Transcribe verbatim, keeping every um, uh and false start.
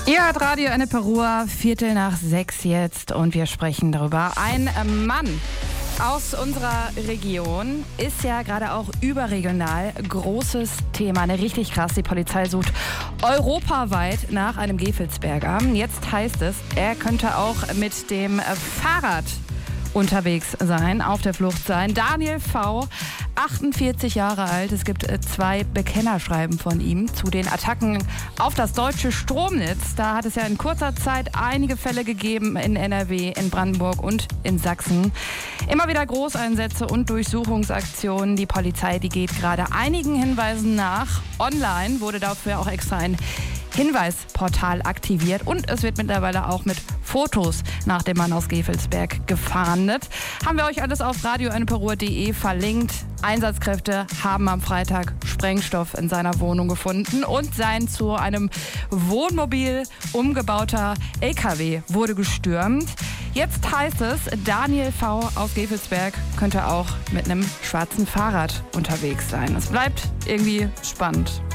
Ihr hört Radio Enneperua, Viertel nach sechs jetzt und wir sprechen darüber. Ein Mann aus unserer Region ist ja gerade auch überregional großes Thema, eine richtig krass. Die Polizei sucht europaweit nach einem Gevelsberger. Jetzt heißt es, er könnte auch mit dem Fahrrad unterwegs sein, auf der Flucht sein. Daniel V., achtundvierzig Jahre alt. Es gibt zwei Bekennerschreiben von ihm zu den Attacken auf das deutsche Stromnetz. Da hat es ja in kurzer Zeit einige Fälle gegeben in N R W, in Brandenburg und in Sachsen. Immer wieder Großeinsätze und Durchsuchungsaktionen. Die Polizei, die geht gerade einigen Hinweisen nach. Online wurde dafür auch extra ein Hinweisportal aktiviert und es wird mittlerweile auch mit Fotos nach dem Mann aus Gevelsberg gefahndet. Haben wir euch alles auf radio enneperua punkt de verlinkt. Einsatzkräfte haben am Freitag Sprengstoff in seiner Wohnung gefunden und sein zu einem Wohnmobil umgebauter L K W wurde gestürmt. Jetzt heißt es, Daniel V. aus Gevelsberg könnte auch mit einem schwarzen Fahrrad unterwegs sein. Es bleibt irgendwie spannend.